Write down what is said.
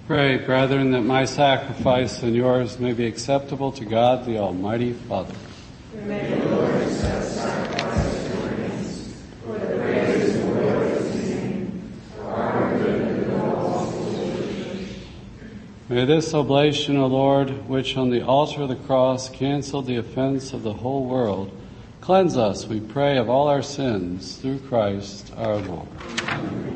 Pray, brethren, that my sacrifice and yours may be acceptable to God, the Almighty Father. May the Lord accept sacrifice and ornaments for the praise and glory of his name, for our good and the gospel of the Church. May this oblation, O Lord, which on the altar of the cross canceled the offense of the whole world, cleanse us, we pray, of all our sins through Christ our Lord.